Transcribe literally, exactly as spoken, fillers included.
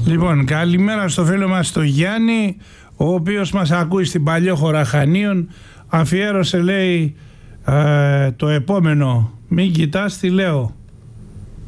Λοιπόν, καλημέρα στο φίλο μας το Γιάννη, ο οποίος μας ακούει στην Παλιόχώρα Χανίων. Αφιέρωσε, λέει, ε, το επόμενο «Μην κοιτάς τι λέω».